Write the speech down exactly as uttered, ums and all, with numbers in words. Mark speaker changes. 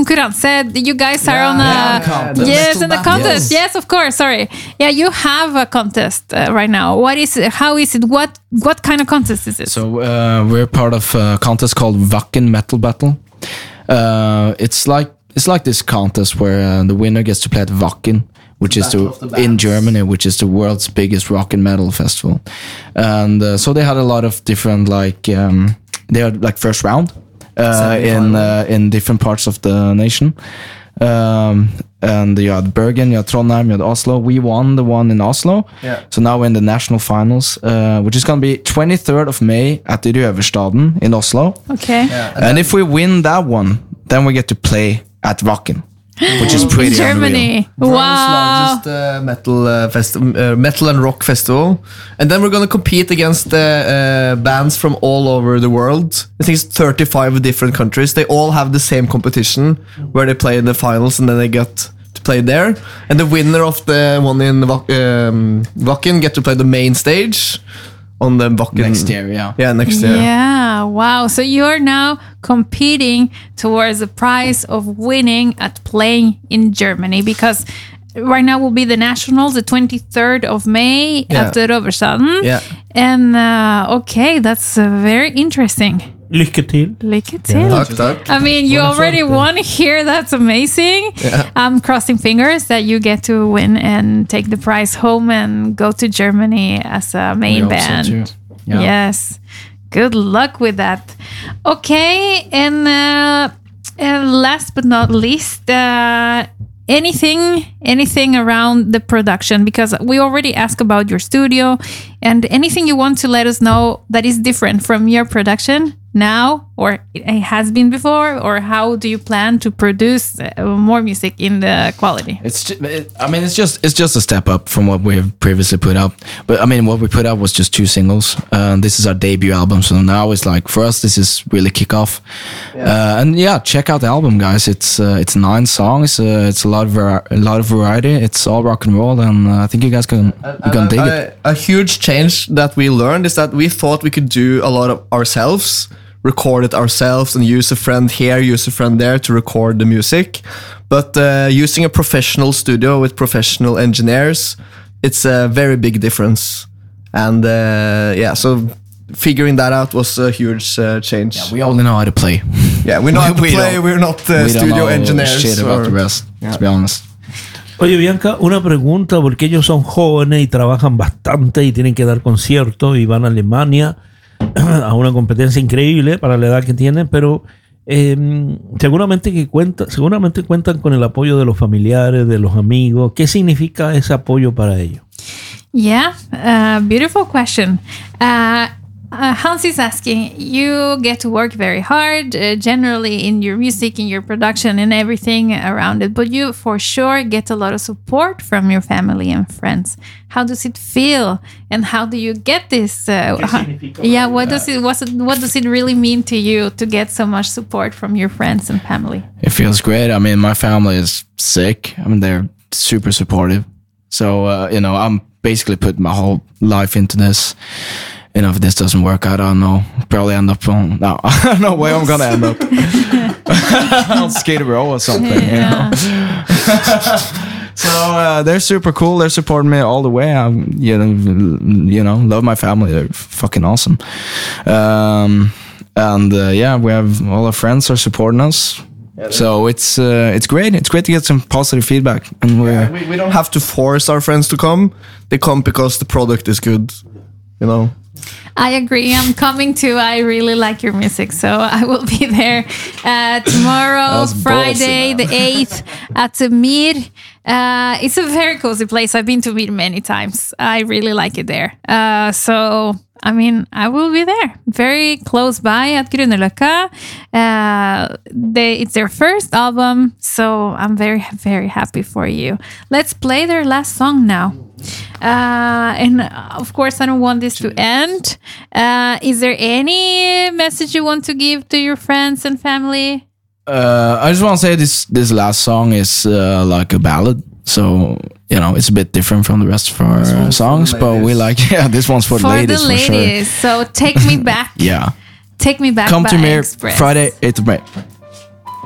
Speaker 1: konkurranse. You guys are
Speaker 2: Yeah,
Speaker 1: on a
Speaker 2: yeah, the
Speaker 1: yes,
Speaker 2: metal
Speaker 1: in the
Speaker 2: battle.
Speaker 1: contest. Yes. of course. Sorry. Yeah, you have a contest uh, right now. What is it? How is it? What what kind of contest is it?
Speaker 3: So uh, we're part of a contest called Wacken Metal Battle. Uh, it's like it's like this contest where uh, the winner gets to play at Wacken, which is
Speaker 2: Battle
Speaker 3: the,
Speaker 2: of the
Speaker 3: in
Speaker 2: Bands.
Speaker 3: Germany, which is the world's biggest rock and metal festival. And uh, so they had a lot of different like um, they had like first round uh, in uh, in different parts of the nation. Um, and you had Bergen, you had Trondheim, you had Oslo. We won the one in Oslo.
Speaker 2: Yeah.
Speaker 3: So now we're in the national finals, uh, which is going to be twenty-third of May at the Røverstaden in Oslo.
Speaker 1: Okay.
Speaker 2: Yeah, and
Speaker 3: And
Speaker 2: then-
Speaker 3: if we win that one, then we get to play at Wacken, which is pretty
Speaker 1: In Germany.
Speaker 3: unreal.
Speaker 2: World's
Speaker 1: Wow.
Speaker 2: largest uh, metal uh, festi- uh, metal and rock festival, and then we're gonna compete against uh, uh, bands from all over the world. I think it's thirty-five different countries. They all have the same competition where they play in the finals, and then they get to play there. And the winner of the one in Wak- um, Wacken get to play the main stage on the Wacken
Speaker 3: Next year, yeah.
Speaker 2: Yeah, next year.
Speaker 1: Yeah, wow. So you're now competing towards the prize of winning at playing in Germany, because right now will be the nationals, the twenty-third of May
Speaker 2: Yeah.
Speaker 1: at the Røverstaden.
Speaker 2: Yeah.
Speaker 1: And uh, okay, that's uh, very interesting.
Speaker 4: Lycka till.
Speaker 1: Lycka till.
Speaker 2: Tack, tack.
Speaker 1: I mean, you
Speaker 4: Buona
Speaker 1: already
Speaker 4: sorte.
Speaker 1: won here. That's amazing.
Speaker 2: Yeah.
Speaker 1: I'm crossing fingers that you get to win and take the prize home and go to Germany as a
Speaker 3: We
Speaker 1: main
Speaker 3: hope so
Speaker 1: band.
Speaker 3: too. Yeah.
Speaker 1: Yes. Good luck with that. Okay. And uh, uh, last but not least, uh, anything anything around the production, because we already asked about your studio, and anything you want to let us know that is different from your production now, or it has been before, or how do you plan to produce uh, more music in the quality?
Speaker 3: It's just, it, I mean, it's just it's just a step up from what we have previously put out. But I mean, what we put out was just two singles. Uh, this is our debut album, so now it's like for us, this is really kick off. Uh, and yeah, check out the album, guys. It's uh, it's nine songs. Uh, it's a lot of var- a lot of variety. It's all rock and roll, and uh, I think you guys can you can
Speaker 2: And
Speaker 3: dig
Speaker 2: a,
Speaker 3: it.
Speaker 2: a huge change that we learned is that we thought we could do a lot of ourselves, record it ourselves, and use a friend here, use a friend there to record the music. But uh, using a professional studio with professional engineers, it's a very big difference. And uh, yeah, so figuring that out was a huge uh, change.
Speaker 3: We only know how to play.
Speaker 2: Yeah, we know how to
Speaker 3: We
Speaker 2: play.
Speaker 3: don't-
Speaker 2: We're not uh,
Speaker 3: we don't
Speaker 2: studio
Speaker 3: know
Speaker 2: engineers.
Speaker 3: shit about
Speaker 2: or-
Speaker 3: the rest. To be honest.
Speaker 4: Oye, Bianca, una pregunta, porque ellos son jóvenes y trabajan bastante y tienen que dar conciertos y van a Alemania a una competencia increíble para la edad que tienen, pero eh, seguramente que cuenta, seguramente cuentan con el apoyo de los familiares, de los amigos. ¿Qué significa ese apoyo para ellos?
Speaker 1: Yeah, uh, beautiful question. Uh, uh, Hans is asking, you get to work very hard, uh, generally in your music, in your production, and everything around it, but you for sure get a lot of support from your family and friends. How does it feel, and how do you get this? Uh, how- yeah, what does it, what's it, what does it really mean to you to get so much support from your friends and family?
Speaker 3: It feels great. I mean, my family is sick. I mean, they're super supportive. So, uh, you know, I'm basically putting my whole life into this. You know, if this doesn't work out, I don't know. Probably end up on, no, I don't know where I'm going to end up. On Skid Row or something, you know. So uh, they're super cool. They're supporting me all the way. I, you know, you know, love my family. They're fucking awesome. Um, and uh, yeah, we have all our friends are supporting us. So it's uh, it's great. It's great to get some positive feedback, and we're
Speaker 2: Yeah, we, we don't have to force our friends to come. They come because the product is good, you know.
Speaker 1: I agree. I'm coming too. I really like your music, so I will be there uh, tomorrow,
Speaker 3: was
Speaker 1: Friday,
Speaker 3: ballsy,
Speaker 1: the eighth, at the Mir. Uh, it's a very cozy place. I've been to Mir many times. I really like it there. Uh, so, I mean, I will be there. Very close by at Grünerløkka. Uh, they, it's their first album, so I'm very, very happy for you. Let's play their last song now. Uh, and uh, of course, I don't want this to end. Uh, is there any message you want to give to your friends and family?
Speaker 3: Uh, I just want to say this this last song is uh, like a ballad, so you know it's a bit different from the rest of our
Speaker 2: one's for
Speaker 3: songs.
Speaker 2: the
Speaker 3: But we
Speaker 2: ladies.
Speaker 3: like, yeah, this one's for, the
Speaker 1: For
Speaker 3: ladies
Speaker 1: the
Speaker 3: for sure.
Speaker 1: ladies. So take me back.
Speaker 3: Yeah,
Speaker 1: Take me back
Speaker 3: come
Speaker 1: by
Speaker 3: to me
Speaker 1: Express.
Speaker 3: Friday, eighth of May.